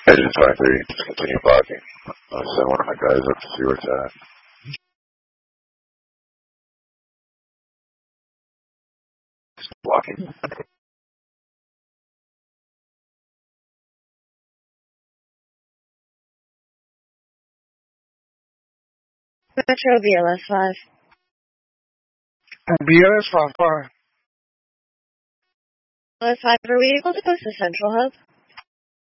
Engine 23, just continue blocking. I'll send one of my guys up to see where it's at. Blocking. Metro BLS 5. BLS 5. BLS 5, are we able to post the central hub?